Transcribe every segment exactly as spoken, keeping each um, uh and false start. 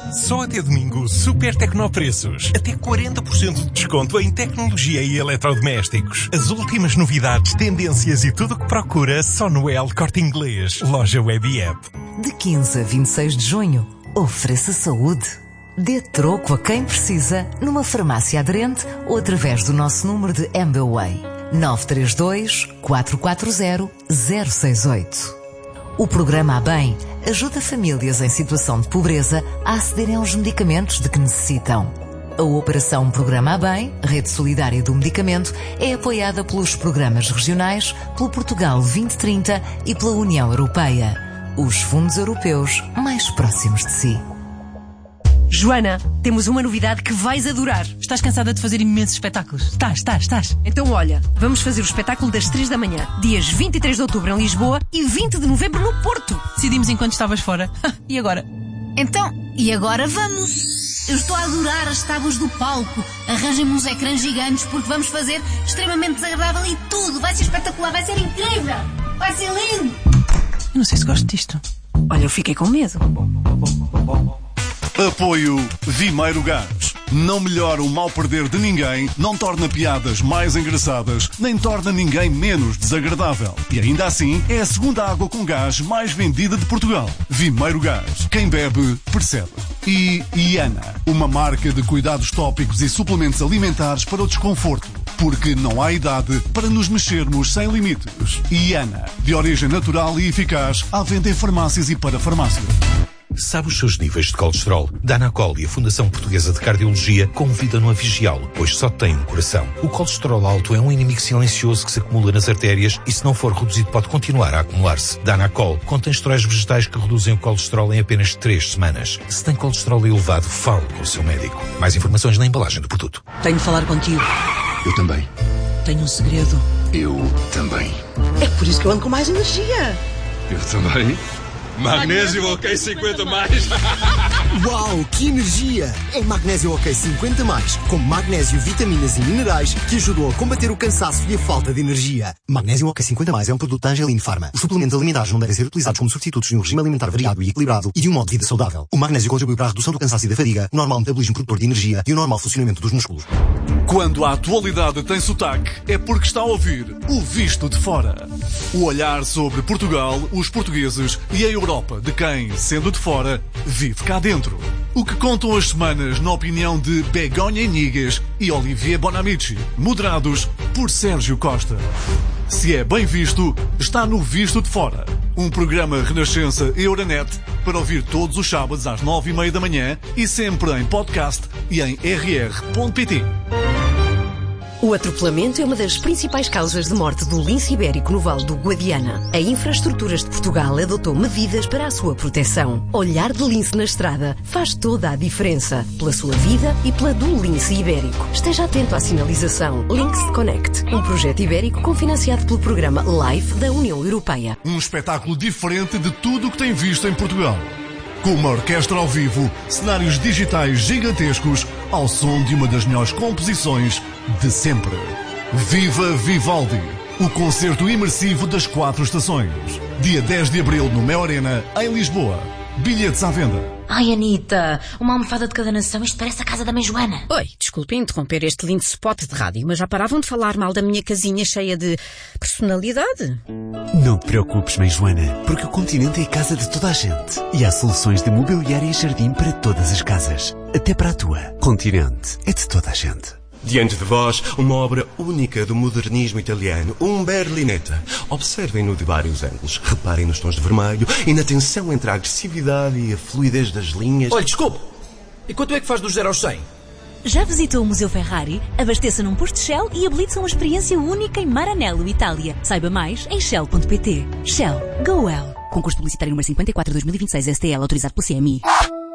Só até domingo, super tecnopreços. Até quarenta por cento de desconto em tecnologia e eletrodomésticos. As últimas novidades, tendências e tudo o que procura só no El Corte Inglês. Loja web e app. De quinze a vinte e seis de junho, ofereça saúde. Dê troco a quem precisa numa farmácia aderente ou através do nosso número de Amberway. nove três dois, quatro quatro zero, zero seis oito. O programa A Bem ajuda famílias em situação de pobreza a acederem aos medicamentos de que necessitam. A Operação Programa A Bem, Rede Solidária do Medicamento, é apoiada pelos programas regionais, pelo Portugal vinte trinta e pela União Europeia. Os fundos europeus mais próximos de si. Joana, temos uma novidade que vais adorar. Estás cansada de fazer imensos espetáculos? Estás, estás, estás. Então olha, vamos fazer o espetáculo das três da manhã, dias vinte e três de outubro em Lisboa e vinte de novembro no Porto. Decidimos enquanto estavas fora. E agora? Então, e agora vamos? Eu estou a adorar as tábuas do palco. Arranjem-me uns ecrãs gigantes porque vamos fazer extremamente desagradável e tudo. Vai ser espetacular, vai ser incrível. Vai ser lindo. Eu não sei se gosto disto. Olha, eu fiquei com medo. Apoio Vimeiro Gás. Não melhora o mal perder de ninguém, não torna piadas mais engraçadas, nem torna ninguém menos desagradável. E ainda assim, é a segunda água com gás mais vendida de Portugal. Vimeiro Gás. Quem bebe, percebe. E Iana, uma marca de cuidados tópicos e suplementos alimentares para o desconforto. Porque não há idade para nos mexermos sem limites. Iana, de origem natural e eficaz, à venda em farmácias e para farmácias. Sabe os seus níveis de colesterol? Danacol e a Fundação Portuguesa de Cardiologia convidam-no a vigiá-lo, pois só tem um coração. O colesterol alto é um inimigo silencioso que se acumula nas artérias e, se não for reduzido, pode continuar a acumular-se. Danacol contém esteróis vegetais que reduzem o colesterol em apenas três semanas. Se tem colesterol elevado, fale com o seu médico. Mais informações na embalagem do produto. Tenho de falar contigo. Eu também. Tenho um segredo. Eu também. É por isso que eu ando com mais energia. Eu também. Magnésio OK cinquenta mais. Uau, que energia! É Magnésio OK cinquenta mais, com magnésio, vitaminas e minerais que ajudam a combater o cansaço e a falta de energia. Magnésio OK cinquenta mais é um produto da Angelin Pharma. Os suplementos alimentares não devem ser utilizados como substitutos de um regime alimentar variado e equilibrado e de um modo de vida saudável. O magnésio contribui para a redução do cansaço e da fadiga, o normal metabolismo produtor de energia e o normal funcionamento dos músculos. Quando a atualidade tem sotaque, é porque está a ouvir o Visto de Fora. O olhar sobre Portugal, os portugueses e a Europa de quem, sendo de fora, vive cá dentro. O que contam as semanas na opinião de Begonha Inigas e Olivier Bonamici, moderados por Sérgio Costa. Se é bem visto, está no Visto de Fora. Um programa Renascença Euronet para ouvir todos os sábados às nove e meia da manhã e sempre em podcast e em r r ponto p t. O atropelamento é uma das principais causas de morte do lince ibérico no Vale do Guadiana. A Infraestruturas de Portugal adotou medidas para a sua proteção. Olhar de lince na estrada faz toda a diferença, pela sua vida e pela do lince ibérico. Esteja atento à sinalização Links Connect, um projeto ibérico cofinanciado pelo programa LIFE da União Europeia. Um espetáculo diferente de tudo o que tem visto em Portugal. Com uma orquestra ao vivo, cenários digitais gigantescos, ao som de uma das melhores composições de sempre. Viva Vivaldi, o concerto imersivo das quatro estações. Dia dez de abril no Mel Arena, em Lisboa. Bilhetes à venda. Ai, Anitta, uma almofada de cada nação, isto parece a casa da mãe Joana. Oi, desculpe interromper este lindo spot de rádio, mas já paravam de falar mal da minha casinha cheia de personalidade? Não te preocupes, mãe Joana, porque o Continente é a casa de toda a gente. E há soluções de mobiliário e jardim para todas as casas. Até para a tua. Continente é de toda a gente. Diante de vós, uma obra única do modernismo italiano, um Berlinetta. Observem-no de vários ângulos. Reparem nos tons de vermelho e na tensão entre a agressividade e a fluidez das linhas. Olha, desculpe. E quanto é que faz dos zero aos cem? Já visitou o Museu Ferrari? Abasteça num posto Shell e habilite-se a uma experiência única em Maranello, Itália. Saiba mais em shell ponto p t. Shell. Go well. Concurso publicitário número cinquenta e quatro de dois mil e vinte e seis S T L, autorizado pelo C M I.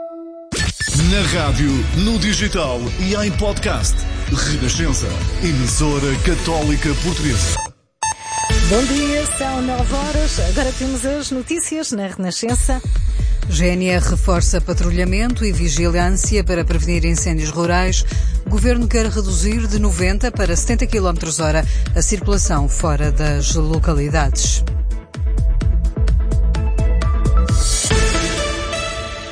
Na rádio, no digital e em podcast. Renascença, emissora católica portuguesa. Bom dia, são nove horas. Agora temos as notícias na Renascença. O G N R reforça patrulhamento e vigilância para prevenir incêndios rurais. O Governo quer reduzir de noventa para setenta quilómetros hora a circulação fora das localidades.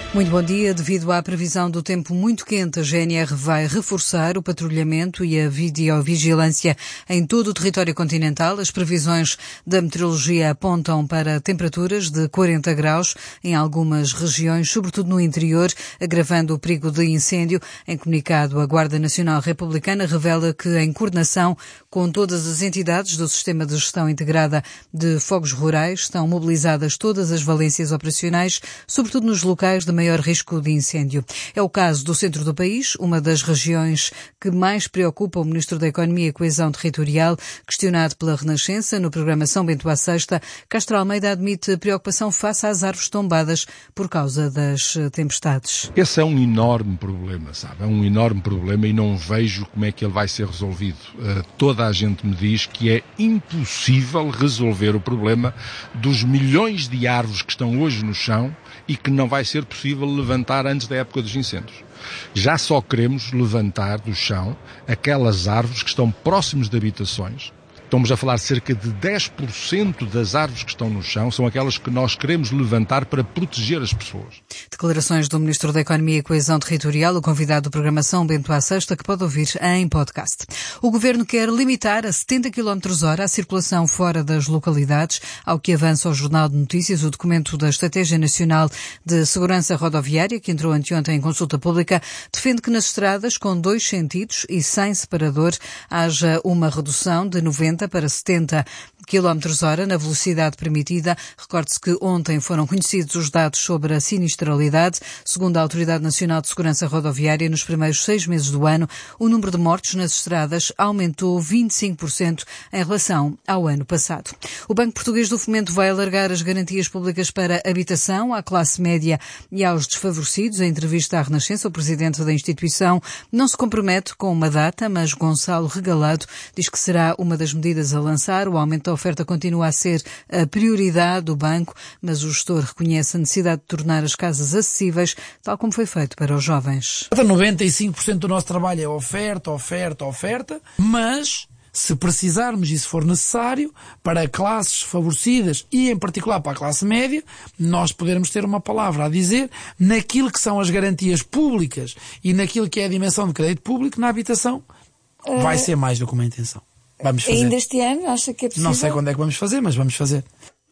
Muito bom dia. Devido à previsão do tempo muito quente, a G N R vai reforçar o patrulhamento e a videovigilância em todo o território continental. As previsões da meteorologia apontam para temperaturas de quarenta graus em algumas regiões, sobretudo no interior, agravando o perigo de incêndio. Em comunicado, a Guarda Nacional Republicana revela que, em coordenação com todas as entidades do Sistema de Gestão Integrada de Fogos Rurais, estão mobilizadas todas as valências operacionais, sobretudo nos locais de maior risco de incêndio. É o caso do centro do país, uma das regiões que mais preocupa o Ministro da Economia e Coesão Territorial. Questionado pela Renascença no programa São Bento à Sexta, Castro Almeida admite preocupação face às árvores tombadas por causa das tempestades. Esse é um enorme problema, sabe? É um enorme problema e não vejo como é que ele vai ser resolvido. Uh, toda a gente me diz que é impossível resolver o problema dos milhões de árvores que estão hoje no chão e que não vai ser possível levantar antes da época dos incêndios. Já só queremos levantar do chão aquelas árvores que estão próximas de habitações. Estamos a falar de cerca de dez por cento das árvores que estão no chão, são aquelas que nós queremos levantar para proteger as pessoas. Declarações do Ministro da Economia e Coesão Territorial, o convidado do programa São Bento à Sexta, que pode ouvir em podcast. O Governo quer limitar a setenta quilómetros hora a circulação fora das localidades, ao que avança o Jornal de Notícias, o documento da Estratégia Nacional de Segurança Rodoviária, que entrou anteontem em consulta pública, defende que nas estradas com dois sentidos e sem separador haja uma redução de noventa para setenta quilómetros hora na velocidade permitida. Recorde-se que ontem foram conhecidos os dados sobre a sinistralidade. Segundo a Autoridade Nacional de Segurança Rodoviária, nos primeiros seis meses do ano, o número de mortos nas estradas aumentou vinte e cinco por cento em relação ao ano passado. O Banco Português do Fomento vai alargar as garantias públicas para habitação à classe média e aos desfavorecidos. Em entrevista à Renascença, o presidente da instituição não se compromete com uma data, mas Gonçalo Regalado diz que será uma das medidas a lançar. O aumento da oferta continua a ser a prioridade do banco, mas o gestor reconhece a necessidade de tornar as casas acessíveis, tal como foi feito para os jovens. noventa e cinco por cento do nosso trabalho é oferta, oferta, oferta, mas se precisarmos e se for necessário, para classes favorecidas e em particular para a classe média, nós podermos ter uma palavra a dizer naquilo que são as garantias públicas e naquilo que é a dimensão de crédito público na habitação, vai ser mais do que uma intenção. Vamos fazer. Ainda este ano, acha que é possível? Não sei quando é que vamos fazer, mas vamos fazer.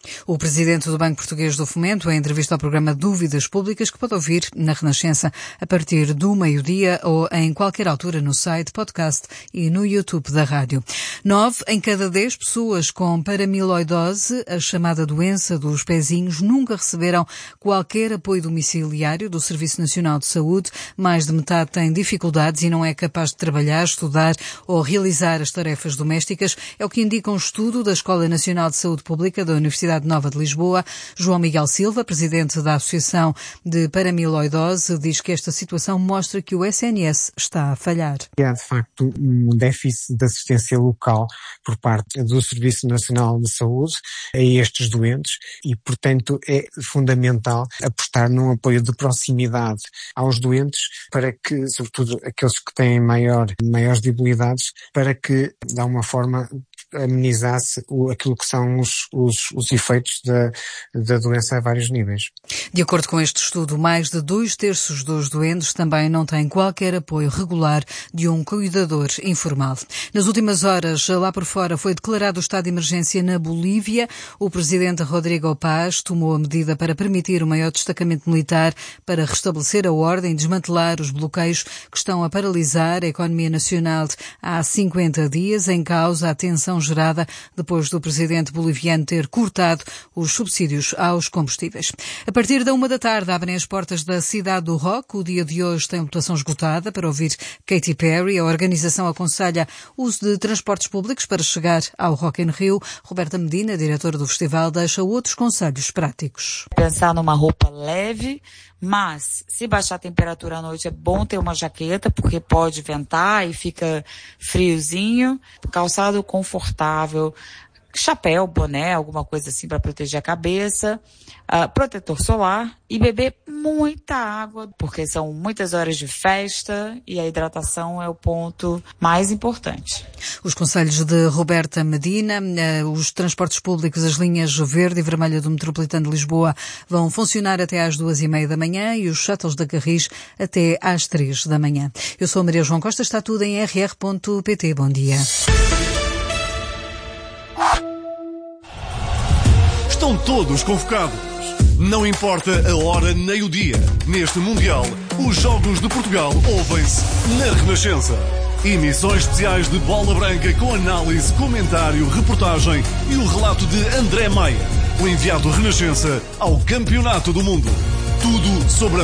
O presidente do Banco Português do Fomento, em entrevista ao programa Dúvidas Públicas, que pode ouvir na Renascença a partir do meio-dia ou em qualquer altura no site, podcast e no YouTube da rádio. Nove em cada dez pessoas com paramiloidose, a chamada doença dos pezinhos, nunca receberam qualquer apoio domiciliário do Serviço Nacional de Saúde. Mais de metade tem dificuldades e não é capaz de trabalhar, estudar ou realizar as tarefas domésticas. É o que indica um estudo da Escola Nacional de Saúde Pública da Universidade Nova de Lisboa. João Miguel Silva, presidente da Associação de Paramiloidose, diz que esta situação mostra que o S N S está a falhar. Há, de facto, um déficit de assistência local por parte do Serviço Nacional de Saúde a estes doentes e, portanto, é fundamental apostar num apoio de proximidade aos doentes para que, sobretudo aqueles que têm maior, maiores debilidades, para que, de alguma forma, amenizasse o, aquilo que são os, os, os efeitos da, da doença a vários níveis. De acordo com este estudo, mais de dois terços dos doentes também não têm qualquer apoio regular de um cuidador informal. Nas últimas horas, lá por fora, foi declarado o estado de emergência na Bolívia. O presidente Rodrigo Paz tomou a medida para permitir o maior destacamento militar para restabelecer a ordem e desmantelar os bloqueios que estão a paralisar a economia nacional há cinquenta dias, em causa a tensão gerada depois do presidente boliviano ter cortado os subsídios aos combustíveis. A partir da uma da tarde abrem as portas da Cidade do Rock. O dia de hoje tem lotação esgotada para ouvir Katy Perry. A organização aconselha o uso de transportes públicos para chegar ao Rock in Rio. Roberta Medina, diretora do festival, deixa outros conselhos práticos. Pensar numa roupa leve, mas se baixar a temperatura à noite é bom ter uma jaqueta, porque pode ventar e fica friozinho. Calçado confortável, chapéu, boné, alguma coisa assim para proteger a cabeça, uh, protetor solar e beber muita água, porque são muitas horas de festa e a hidratação é o ponto mais importante. Os conselhos de Roberta Medina, uh, os transportes públicos, as linhas verde e vermelha do Metropolitano de Lisboa vão funcionar até às duas e meia da manhã e os shuttles da Carris até às três da manhã. Eu sou a Maria João Costa, está tudo em r r ponto p t. Bom dia. Estão todos convocados. Não importa a hora nem o dia. Neste Mundial, os Jogos de Portugal ouvem-se na Renascença. Emissões especiais de Bola Branca com análise, comentário, reportagem e o relato de André Maia, o enviado Renascença ao Campeonato do Mundo. Tudo sobre a